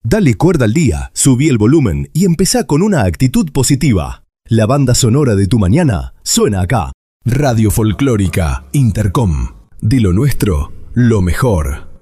Dale cuerda al día, subí el volumen y empezá con una actitud positiva. La banda sonora de tu mañana suena acá. Radio Folclórica Intercom. De lo nuestro, lo mejor.